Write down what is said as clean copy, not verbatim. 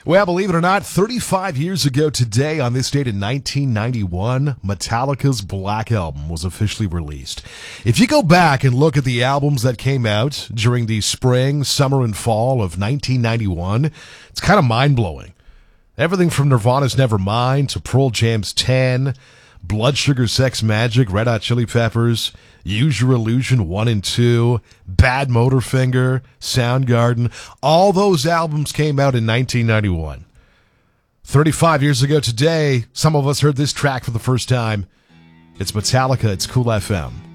Well, believe it or not, 35 years ago today, on this date in 1991, Metallica's Black Album was officially released. If you go back and look at the albums that came out during the spring, summer, and fall of 1991, it's kind of mind-blowing. Everything from Nirvana's Nevermind to Pearl Jam's 10, Blood Sugar Sex Magik, Red Hot Chili Peppers, Use Your Illusion 1 and 2, Bad Motorfinger, Soundgarden. All those albums came out in 1991. 35 years ago today, some of us heard this track for the first time. It's Metallica, it's Cool FM.